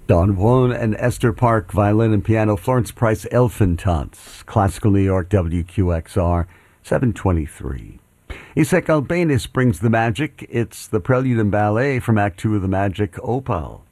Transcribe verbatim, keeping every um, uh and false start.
Don Juan and Esther Park, violin and piano. Florence Price, Elfintons. Classical New York, W Q X R, seven twenty-three. Isaac Albéniz brings the magic. It's the Prelude and Ballet from Act Two of The Magic, Opal.